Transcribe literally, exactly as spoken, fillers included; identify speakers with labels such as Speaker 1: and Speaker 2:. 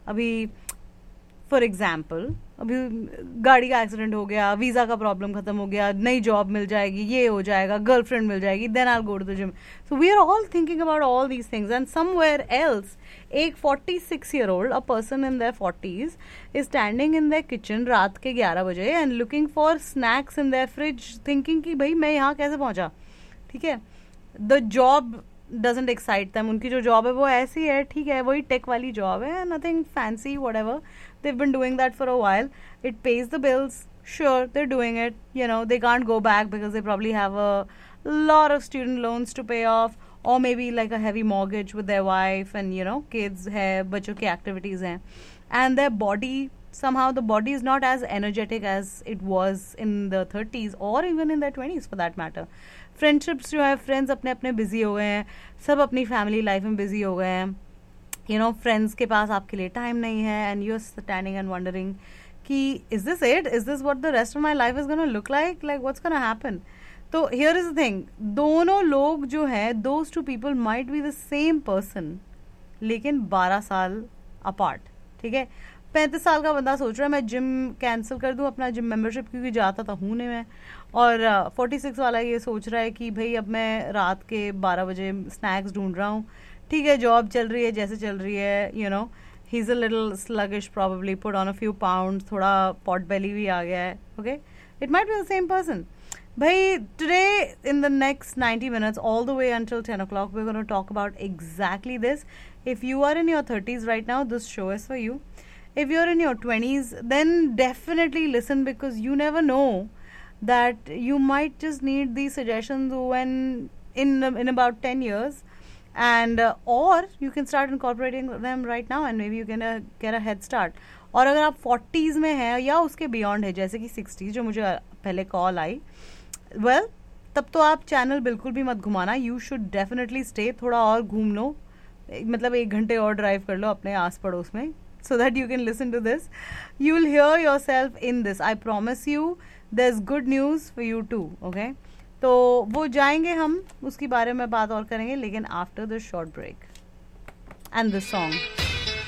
Speaker 1: अभी for example अभी गाड़ी का एक्सीडेंट हो गया, वीज़ा का प्रॉब्लम खत्म हो गया, नई जॉब मिल जाएगी, ये हो जाएगा, गर्लफ्रेंड मिल जाएगी, then I go to the gym. So we are all thinking about all these things and somewhere else एक forty six year old, a person in their forties is standing in their kitchen रात के ग्यारह बजे and looking for snacks in their fridge, thinking कि भाई मैं यहाँ कैसे पहुंचा. ठीक है, the job doesn't excite them. उनकी जो जॉब है वो ऐसी है, ठीक है, वही टेक वाली जॉब है, nothing fancy, whatever. They've been doing that for a while. It pays the bills. Sure, they're doing it. You know, they can't go back because they probably have a lot of student loans to pay off, or maybe like a heavy mortgage with their wife and, you know, kids hai, bachon ki activities hain. And their body, somehow the body is not as energetic as it was in the thirties or even in their twenties for that matter. Friendships जो है, friends अपने अपने busy हो गए हैं, सब अपनी family life में busy हो गए हैं. यू नो, फ्रेंड्स के पास आपके लिए टाइम नहीं है and you are standing and wondering कि is this it, is this what the rest of my life is gonna look like, like what's gonna happen. तो हियर इज द थिंग, दोनों लोग जो है, those two people might be the same person लेकिन बारह साल apart. ठीक है, पैंतीस साल का बंदा सोच रहा है मैं जिम कैंसिल कर दूं अपना जिम मेंबरशिप क्योंकि जाता था हूँ नहीं मैं, और फोर्टी uh, सिक्स वाला ये सोच रहा है कि भाई अब मैं रात के बारह बजे स्नैक्स ढूंढ रहा हूँ. ठीक है, जॉब चल रही है जैसे चल रही है, you know, he is a little sluggish, probably put on a few pounds, थोड़ा पॉट बेली भी आ गया है. Okay, it might be the same person. भाई, today in the next ninety minutes all the way until ten o'clock we're going to talk about exactly this. If you are in your thirties right now, this show is for you. If you're in your twenties, then definitely listen, because you never know that you might just need these suggestions when in in about ten years. And uh, or you can start incorporating them right now and maybe you can uh, get a head start. और अगर आप forties में हैं या उसके beyond है, जैसे कि सिक्सटीज जो मुझे पहले कॉल आई, वेल well, तब तो आप चैनल बिल्कुल भी मत घुमाना. यू शुड डेफिनेटली स्टे, थोड़ा और घूम लो, मतलब एक घंटे और ड्राइव कर लो अपने आस पड़ोस में, so that you can listen to this. You will hear yourself in this. I promise you there's good news for you too. Okay, तो वो जाएंगे हम, उसके बारे में बात और करेंगे, लेकिन after the short break and the song.